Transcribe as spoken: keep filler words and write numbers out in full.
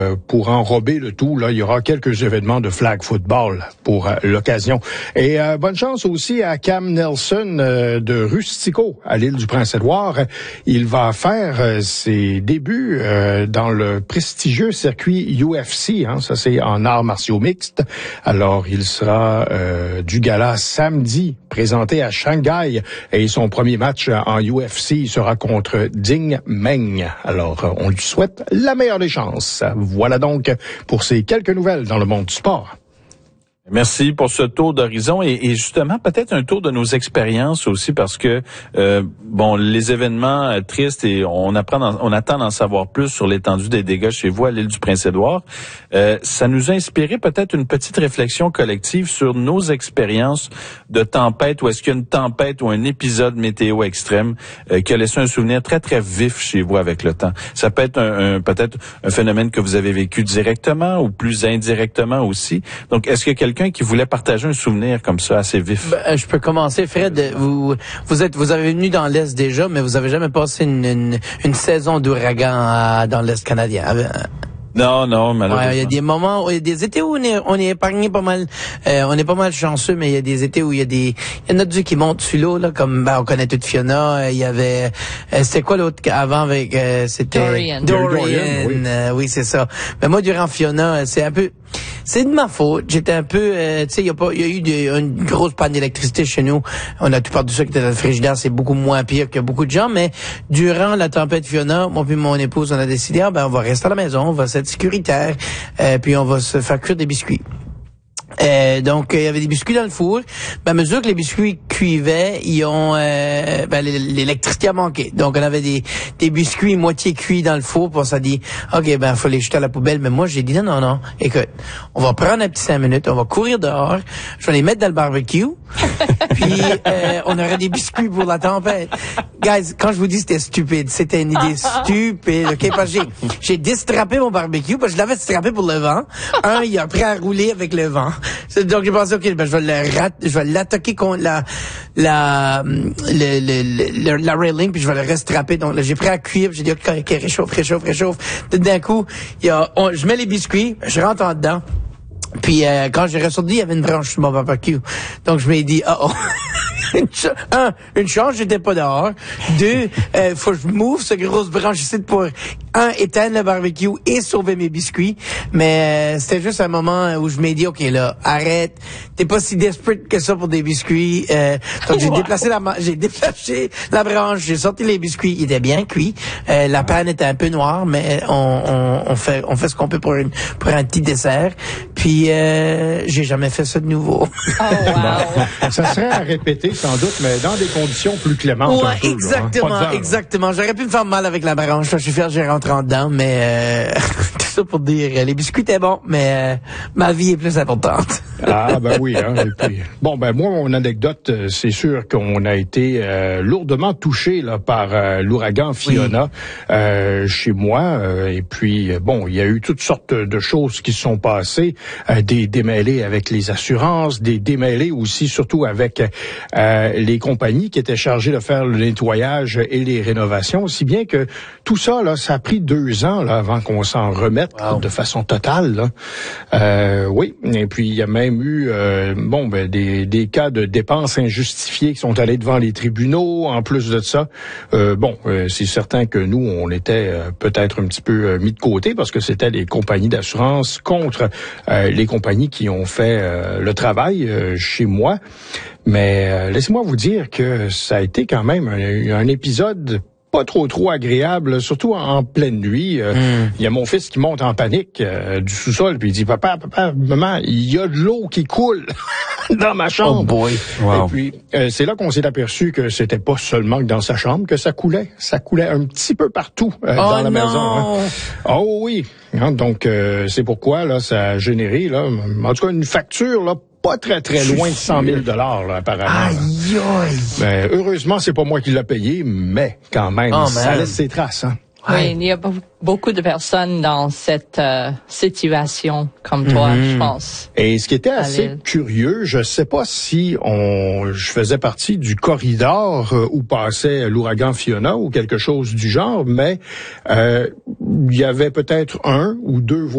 Pour enrober le tout, là, il y aura quelques événements de flag football pour euh, l'occasion. Et euh, bonne chance aussi à Cam Nelson euh, de Rustico à l'île du Prince-Édouard. Il va faire euh, ses débuts euh, dans le prestigieux circuit U F C. Hein, ça, c'est en arts martiaux mixtes. Alors, il sera euh, du gala samedi, présenté à Shanghai. Et son premier match en U F C sera contre Ding Meng. Alors, on lui souhaite la meilleure des chances. Voilà donc pour ces quelques nouvelles dans le monde du sport. Merci pour ce tour d'horizon et, et justement peut-être un tour de nos expériences aussi parce que euh, bon les événements euh, tristes et on apprend d'en, on attend d'en savoir plus sur l'étendue des dégâts chez vous à l'île du Prince-Édouard. Euh, ça nous a inspiré peut-être une petite réflexion collective sur nos expériences de tempête ou est-ce qu'il y a une tempête ou un épisode météo extrême euh, qui a laissé un souvenir très très vif chez vous avec le temps. Ça peut être un, un peut-être un phénomène que vous avez vécu directement ou plus indirectement aussi. Donc est-ce que quelqu'un qui voulait partager un souvenir comme ça assez vif? Ben, je peux commencer, Fred. Vous, vous êtes, vous avez venu dans l'Est déjà, mais vous avez jamais passé une, une, une saison d'ouragan à, dans l'Est canadien. Non, non, malheureusement. Ouais, il y a des moments, il y a des étés où on est, on est épargné pas mal, euh, on est pas mal chanceux, mais il y a des étés où il y a des, il y en a d'autres qui montent sur l'eau, là, comme, ben, on connaît toute Fiona, il y avait, euh, c'était quoi l'autre avant avec, euh, c'était Dorian. Dorian, Dorian, oui, euh, oui c'est ça. Mais moi, durant Fiona, c'est un peu, c'est de ma faute. J'étais un peu, euh, tu sais, il y a pas, il y a eu des, une grosse panne d'électricité chez nous. On a tout par de ça qui était dans le frigidaire, c'est beaucoup moins pire que beaucoup de gens, mais durant la tempête Fiona, moi puis mon épouse, on a décidé, ah, ben, on va rester à la maison, on va être sécuritaire, euh, puis on va se faire cuire des biscuits. Euh, donc, il y avait des biscuits dans le four. Ben, à mesure que les biscuits cuivaient, ils ont, euh, ben, l'électricité a manqué. Donc, on avait des, des biscuits moitié cuits dans le four. Puis on s'est dit, OK, ben, faut les jeter à la poubelle. Mais moi, j'ai dit, non, non, non. Écoute, on va prendre un petit cinq minutes, on va courir dehors, je vais les mettre dans le barbecue. Puis, euh, on aurait des biscuits pour la tempête. Guys, quand je vous dis c'était stupide, c'était une idée stupide, OK? Parce que j'ai, j'ai distrappé mon barbecue, parce que je l'avais distrappé pour le vent. Un, il a pris à rouler avec le vent. Donc, j'ai pensé, OK, ben, je vais le rat, je vais l'attaquer contre la, la, le, le, le, la railing, puis je vais le restrapper. Donc, là, j'ai pris à cuire, puis j'ai dit, OK, OK, réchauffe, réchauffe, réchauffe. Tout d'un coup, il y a, on, je mets les biscuits, je rentre en dedans. Puis, euh, quand j'ai ressorti, il y avait une branche sur mon barbecue. Donc, je m'ai dit, oh, oh. Une ch- un, une chance, j'étais pas dehors. Deux, euh, faut que je m'ouvre cette grosse branche ici pour, un, éteindre le barbecue et sauver mes biscuits. Mais euh, c'était juste un moment où je m'ai dit, OK, là, arrête. T'es pas si desperate que ça pour des biscuits. Euh, donc, j'ai déplacé la, j'ai déplacé la branche, j'ai sorti les biscuits. Ils étaient bien cuits. Euh, la panne était un peu noire, mais on, on, on fait, on fait ce qu'on peut pour une, pour un petit dessert. Puis, euh, j'ai jamais fait ça de nouveau. Oh, wow. Ça serait à répéter, sans doute, mais dans des conditions plus clémentes. Ouais, un peu, exactement, là, hein. Pas de exactement. J'aurais pu me faire mal avec la branche. Là, je suis fier, j'ai rentré en dedans, mais euh, tout ça pour dire, les biscuits étaient bons, mais euh, ma vie est plus importante. Ah ben oui, hein. Et puis, bon ben moi mon anecdote, c'est sûr qu'on a été euh, lourdement touché là par euh, l'ouragan Fiona oui. euh, chez moi. Euh, et puis bon, il y a eu toutes sortes de choses qui se sont passées, euh, des démêlés avec les assurances, des démêlés aussi, surtout avec euh, les compagnies qui étaient chargées de faire le nettoyage et les rénovations, si bien que tout ça là, ça a pris deux ans là avant qu'on s'en remette wow. de façon totale. Là. Euh, oui, et puis il y a même eu euh, bon ben des, des cas de dépenses injustifiées qui sont allés devant les tribunaux. En plus de ça, euh, bon, euh, c'est certain que nous on était euh, peut-être un petit peu euh, mis de côté parce que c'était les compagnies d'assurance contre euh, les compagnies qui ont fait euh, le travail euh, chez moi. Mais euh, laissez-moi vous dire que ça a été quand même un, un épisode pas trop trop agréable, surtout en, en pleine nuit. Euh, mm. Il y a mon fils qui monte en panique euh, du sous-sol, puis il dit, papa, papa, maman, il y a de l'eau qui coule dans ma chambre. Oh boy. Wow. Et puis, euh, c'est là qu'on s'est aperçu que c'était pas seulement que dans sa chambre que ça coulait. Ça coulait un petit peu partout euh, oh dans la non. maison. Hein. Oh oui. Hein, donc, euh, c'est pourquoi là, ça a généré, là, en tout cas, une facture, là, pas très, très loin de cent mille dollars, là, apparemment. Aïe, aïe. Ben, heureusement, c'est pas moi qui l'ai payé, mais quand même, oh, ça laisse ses traces, hein. Oui, il y a beaucoup de personnes dans cette euh, situation comme toi, mm-hmm. je pense. Et ce qui était assez curieux, je sais pas si on, je faisais partie du corridor euh, où passait l'ouragan Fiona ou quelque chose du genre, mais euh, il y avait peut-être un ou deux